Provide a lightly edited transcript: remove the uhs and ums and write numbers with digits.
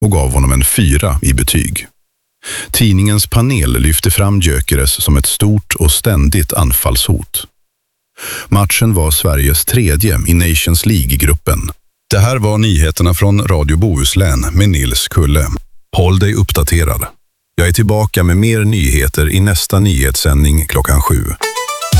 och gav honom en 4 i betyg. Tidningens panel lyfte fram Gyökeres som ett stort och ständigt anfallshot. Matchen var Sveriges 3:e i Nations League-gruppen. Det här var nyheterna från Radio Bohuslän med Nils Kulle. Håll dig uppdaterad. Jag är tillbaka med mer nyheter i nästa nyhetssändning klockan 7.